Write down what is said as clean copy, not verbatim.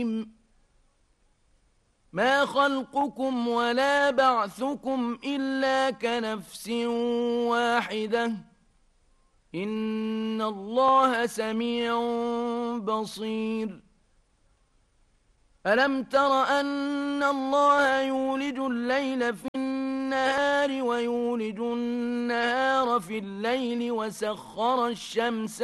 ما خلقكم ولا بعثكم إلا كنفس واحدة إن الله سميع بصير ألم تر أن الله يولج الليل في النهار ويولج النهار في الليل وسخر الشمس